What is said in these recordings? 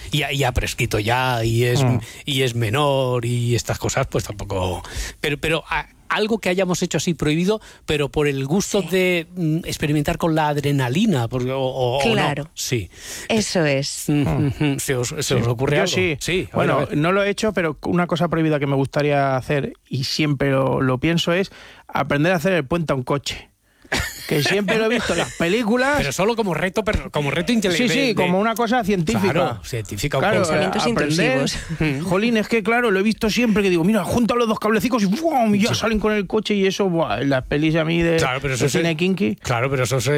y ha prescrito ya, y es menor, y estas cosas, pues tampoco... Pero algo que hayamos hecho así prohibido, pero por el gusto de experimentar con la adrenalina, Claro. ¿o no? Sí. Eso es. ¿Se os ocurre Yo algo? sí. A Bueno, ver. no lo he hecho, pero una cosa prohibida que me gustaría hacer, y siempre lo pienso, es aprender a hacer el puente a un coche. Que siempre lo he visto en las películas. Pero solo como reto intelectual. Sí, como una cosa científica. Claro, científica. Claro, Pensamientos aprender. Jolín, es que claro, lo he visto siempre, que digo, mira, junta los dos cablecicos y ¡bum! Y ya salen con el coche, y eso, ¡buah! En las pelis a mí de cine kinky. Claro, pero eso es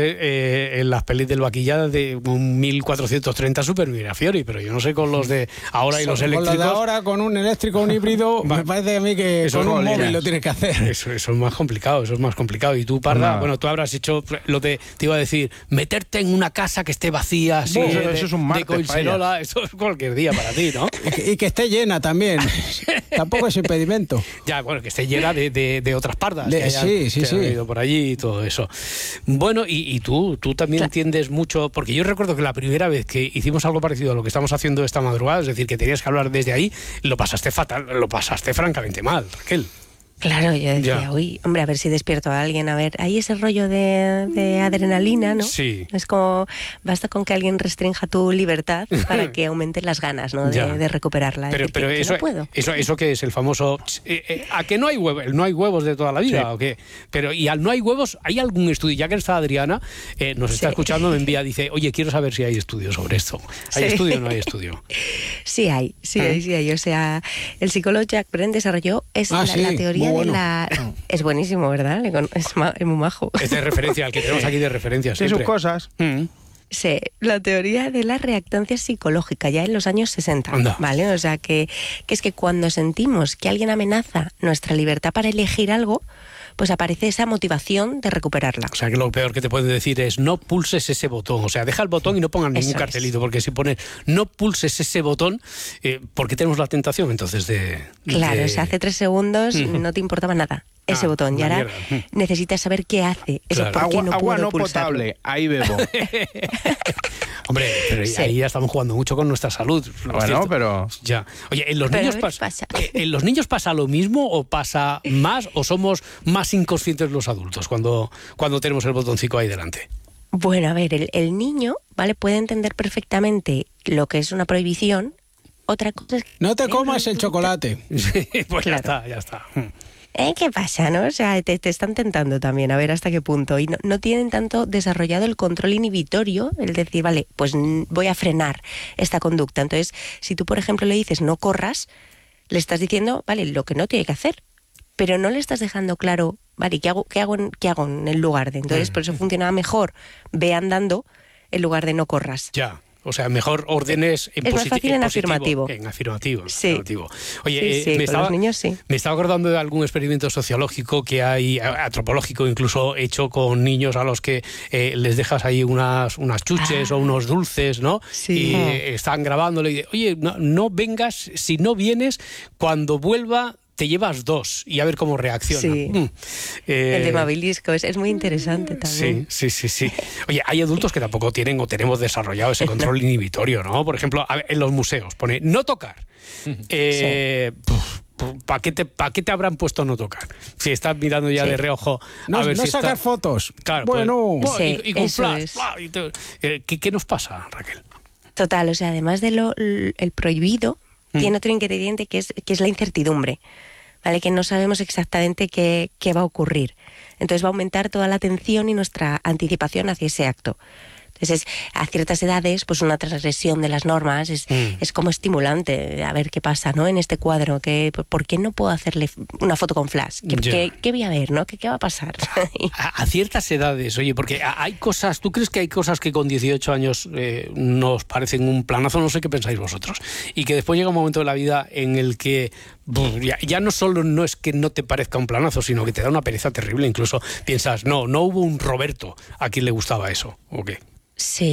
en las pelis del vaquilla de un 1430 Super Mirafiori, pero yo no sé con los de ahora y los eléctricos. Con los de ahora, con un eléctrico o un híbrido, me parece a mí que Eso con un es móvil lo tienes que hacer. Eso es más complicado, Y tú, Parda, bueno, tú habrás hecho lo de, te iba a decir, meterte en una casa que esté vacía, así, eso es un martes, de Collserola, eso es cualquier día para ti, ¿no? Y que esté llena también. Tampoco es impedimento. Ya, bueno, que esté llena de otras pardas. Sí. Que han ido por allí y todo eso. Bueno, y tú también entiendes mucho, porque yo recuerdo que la primera vez que hicimos algo parecido a lo que estamos haciendo esta madrugada, es decir, que tenías que hablar desde ahí, lo pasaste fatal, lo pasaste francamente mal, Raquel. Claro, yo decía, uy, hombre, a ver si despierto a alguien, a ver, hay ese rollo de adrenalina, ¿no? Sí. Es como, basta con que alguien restrinja tu libertad para que aumenten las ganas, ¿no? De recuperarla. Pero eso, no puedo. Eso que es el famoso, ¿a que no hay huevos? No hay huevos de toda la vida, Sí. ¿o qué? Pero, y al no hay huevos, ¿hay algún estudio? Ya que está Adriana, nos está escuchando, me envía, dice, oye, quiero saber si hay estudios sobre esto. ¿Hay estudio o no hay estudio? Sí hay. O sea, el psicólogo Jack Brent desarrolló la teoría de la... Es buenísimo, ¿verdad? Es muy majo. Es de referencia, el que tenemos aquí de referencia Sí, siempre. sus cosas. Sí, la teoría de la reactancia psicológica, ya en los años 60, Anda. ¿vale? O sea, que es que cuando sentimos que alguien amenaza nuestra libertad para elegir algo, pues aparece esa motivación de recuperarla. O sea, que lo peor que te pueden decir es no pulses ese botón. O sea, deja el botón y no pongan ningún cartelito, porque si pones no pulses ese botón, porque tenemos la tentación entonces de... Claro, o sea, hace 3 segundos no te importaba nada ese botón, y ahora necesitas saber qué hace. Claro. ¿Por qué no Agua puedo no pulsarlo? potable, ahí bebo. Hombre, pero ahí ya estamos jugando mucho con nuestra salud. Bueno, pero... Ya. Oye, ¿en los Pero niños a ver qué pasa. ¿en los niños pasa lo mismo o pasa más o somos más inconscientes los adultos cuando tenemos el botoncito ahí delante? Bueno, a ver, el niño, ¿vale? Puede entender perfectamente lo que es una prohibición. Otra cosa es que... No te comas el chocolate. Sí, pues Claro. ya está. ¿Qué pasa, no? O sea, te están tentando también, a ver hasta qué punto. Y no tienen tanto desarrollado el control inhibitorio, el decir, vale, pues voy a frenar esta conducta. Entonces, si tú, por ejemplo, le dices no corras, le estás diciendo, vale, lo que no tiene que hacer. Pero no le estás dejando claro, vale, ¿qué hago en el lugar de? Entonces, por eso funcionaba mejor, ve andando en lugar de no corras. Ya. O sea, mejor órdenes en Es más fácil en positivo, afirmativo. En afirmativo. Sí. Afirmativo. Oye, Sí, con los niños sí. Me estaba acordando de algún experimento sociológico que hay, antropológico incluso, hecho con niños a los que les dejas ahí unas chuches o unos dulces, ¿no? Sí. Y están grabándole y dicen, oye, no vengas, si no vienes, cuando vuelva te llevas 2 y a ver cómo reacciona. Sí. El de Mabilisco es muy interesante también. Sí. Oye, hay adultos que tampoco tienen o tenemos desarrollado ese control inhibitorio, ¿no? Por ejemplo, en los museos pone no tocar. ¿Para qué te habrán puesto no tocar? Si estás mirando ya de reojo No, a ver no si sacar está... fotos. Claro, Bueno, pues, Sí, y con eso flash. es. ¿Qué nos pasa, Raquel? Total, o sea, además de el prohibido, tiene otro ingrediente que es la incertidumbre, ¿vale? Que no sabemos exactamente qué va a ocurrir. Entonces va a aumentar toda la atención y nuestra anticipación hacia ese acto. Entonces, a ciertas edades, pues una transgresión de las normas es como estimulante, a ver qué pasa, ¿no? En este cuadro, ¿por qué no puedo hacerle una foto con flash? ¿Qué voy a ver, no? ¿Qué va a pasar? A ciertas edades, oye, porque hay cosas, ¿tú crees que hay cosas que con 18 años nos parecen un planazo? No sé qué pensáis vosotros. Y que después llega un momento de la vida en el que ya no solo no es que no te parezca un planazo, sino que te da una pereza terrible. Incluso piensas, no hubo un Roberto a quien le gustaba eso, ¿o qué? Sí,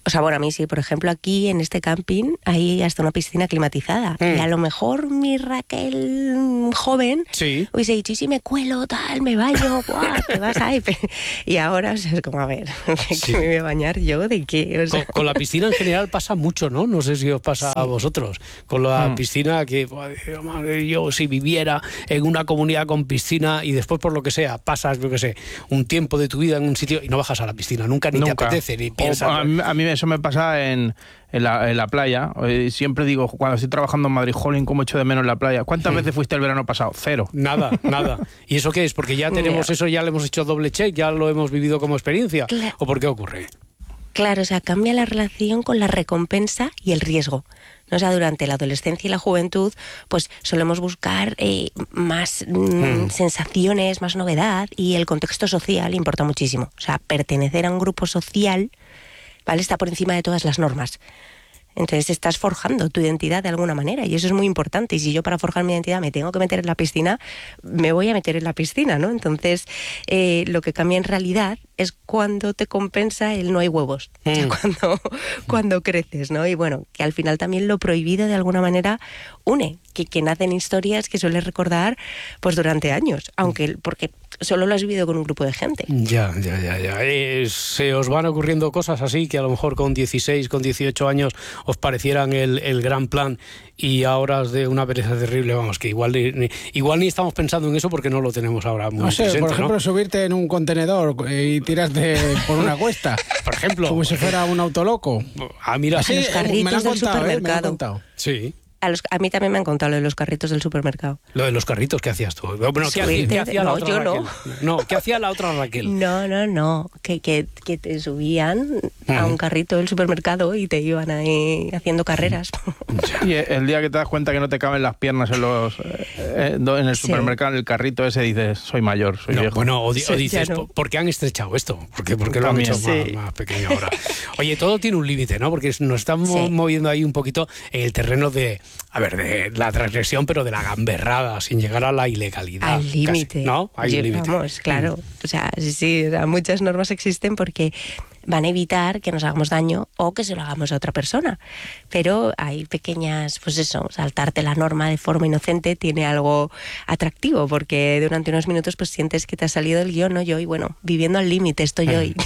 O sea, bueno, a mí sí, por ejemplo, aquí en este camping hay hasta una piscina climatizada. Y a lo mejor mi Raquel joven hubiese dicho, y si me cuelo, tal, me baño, ¡buah, te vas ahí! Y ahora, o sea, es como, a ver, ¿de qué me voy a bañar yo? ¿De qué? O sea... Con la piscina en general pasa mucho, ¿no? No sé si os pasa a vosotros. Con la piscina, que madre, yo si viviera en una comunidad con piscina y después por lo que sea, pasas, yo qué sé, un tiempo de tu vida en un sitio y no bajas a la piscina, nunca te apetece, ni piensas. A mí eso me pasa en la playa. Siempre digo, cuando estoy trabajando en Madrid, jolín, cómo echo de menos la playa. ¿Cuántas veces fuiste el verano pasado? 0. Nada. ¿Y eso qué es? ¿Porque ya tenemos eso, ya le hemos hecho doble check, ya lo hemos vivido como experiencia? Claro. ¿O por qué ocurre? Claro, o sea, cambia la relación con la recompensa y el riesgo. O sea, durante la adolescencia y la juventud, pues solemos buscar más sensaciones, más novedad, y el contexto social importa muchísimo. O sea, pertenecer a un grupo social, ¿vale?, está por encima de todas las normas. Entonces estás forjando tu identidad de alguna manera y eso es muy importante. Y si yo para forjar mi identidad me tengo que meter en la piscina, me voy a meter en la piscina, ¿no? Entonces lo que cambia en realidad es cuando te compensa el no hay huevos, o sea, cuando creces, ¿no? Y bueno, que al final también lo prohibido de alguna manera une, que nacen historias que sueles recordar pues durante años, aunque porque solo lo has vivido con un grupo de gente. Ya. Se os van ocurriendo cosas así que a lo mejor con 16, con 18 años os parecieran el gran plan y ahora os de una pereza terrible, vamos, que igual ni estamos pensando en eso porque no lo tenemos ahora muy presente, por ejemplo, ¿no? Subirte en un contenedor y tirarte por una cuesta. Por ejemplo. Como si fuera un autoloco. Mira, a los carritos del supermercado. Me lo han contado. Sí. A mí también me han contado lo de los carritos del supermercado. Lo de los carritos, ¿qué hacías tú? Bueno, ¿qué hacía la otra yo Raquel? No, ¿qué hacía la otra Raquel? No. Que te subían a un carrito del supermercado y te iban ahí haciendo carreras. Y el día que te das cuenta que no te caben las piernas en el supermercado, en el carrito ese, dices, soy mayor, soy viejo. Bueno, o dices, ¿por qué han estrechado esto? ¿Por qué lo han hecho más pequeño ahora? Oye, todo tiene un límite, ¿no? Porque nos estamos moviendo ahí un poquito en el terreno de la transgresión, pero de la gamberrada, sin llegar a la ilegalidad. Al límite. ¿No? Hay un límite. Vamos, claro. O sea, sí, muchas normas existen porque van a evitar que nos hagamos daño o que se lo hagamos a otra persona. Pero hay pequeñas, pues eso, saltarte la norma de forma inocente tiene algo atractivo, porque durante unos minutos pues sientes que te ha salido el guión, ¿no? Yo, y bueno, viviendo al límite estoy hoy.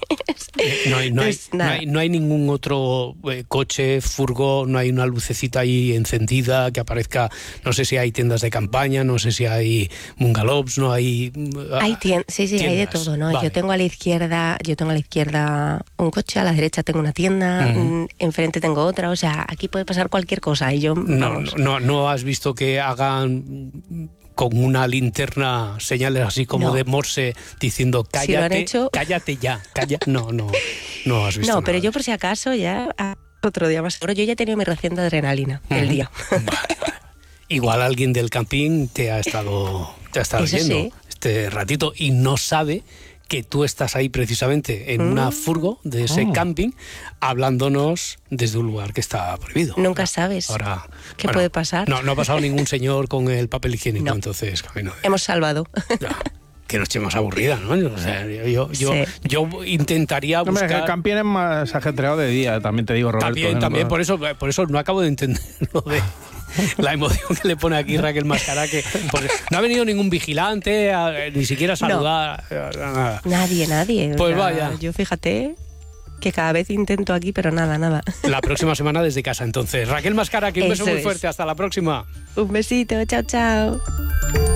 No hay ningún otro coche, furgo, no hay una lucecita ahí encendida que aparezca, no sé si hay tiendas de campaña, no sé si hay bungalows, no hay... Sí, tiendas. Hay de todo, ¿no? Vale. Yo tengo a la izquierda un coche, a la derecha tengo una tienda, enfrente tengo otra, o sea, aquí puede pasar cualquier cosa y yo... No has visto que hagan con una linterna señales así como de Morse diciendo cállate, si lo han hecho... cállate ya, no has visto. No, pero yo por si acaso ya otro día más seguro, yo ya he tenido mi ración de adrenalina el día. Vale. Igual alguien del camping te ha estado viendo este ratito y no sabe que tú estás ahí precisamente en una furgo de ese camping hablándonos desde un lugar que está prohibido. Nunca sabes qué puede pasar. No ha pasado ningún señor con el papel higiénico, entonces camino de... Hemos salvado. Ya, que noche más aburrida, ¿no? O sea, yo intentaría buscar... Hombre, el camping es más ajetreado de día, también te digo, Roberto. También por eso no acabo de entender lo de... La emoción que le pone aquí Raquel Mascará, que no ha venido ningún vigilante, ni siquiera a saludar. Nada. Nadie. Pues vaya. Yo fíjate que cada vez intento aquí, pero nada. La próxima semana desde casa, entonces. Raquel Mascará, que un beso muy fuerte. Hasta la próxima. Un besito, chao.